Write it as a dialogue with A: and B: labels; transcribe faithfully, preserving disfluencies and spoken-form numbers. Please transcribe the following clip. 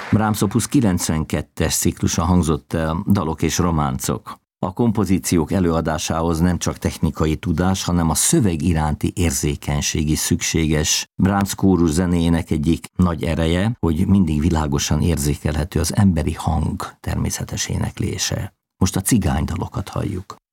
A: Brahms Opus kilencvenkettes ciklusa hangzott el, dalok és románcok. A kompozíciók előadásához nem csak technikai tudás, hanem a szöveg iránti érzékenység is szükséges. Brahms kórus zenéjének egyik nagy ereje, hogy mindig világosan érzékelhető az emberi hang természetes éneklése. Most a cigánydalokat halljuk.